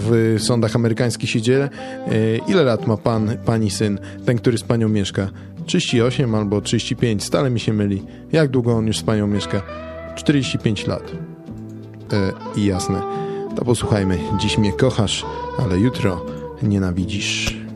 w sądach amerykańskich się dzieje. Ile lat ma pani syn, ten, który z panią mieszka? 38 albo 35, stale mi się myli. Jak długo on już z panią mieszka? 45 lat. I jasne. To posłuchajmy. Dziś mnie kochasz, ale jutro nienawidzisz.